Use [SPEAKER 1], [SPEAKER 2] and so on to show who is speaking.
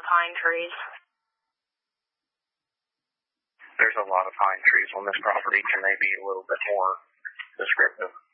[SPEAKER 1] pine trees.
[SPEAKER 2] There's a lot of pine trees on this property. Can they be a little bit more descriptive?